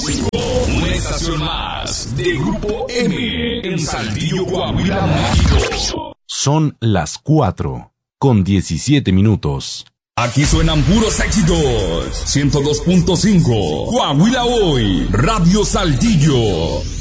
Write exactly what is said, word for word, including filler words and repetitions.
Músico, una estación más de Grupo M en Saltillo, Coahuila, México. Son las cuatro con diecisiete minutos. Aquí suenan puros éxitos. ciento dos punto cinco Coahuila Hoy, Radio Saltillo.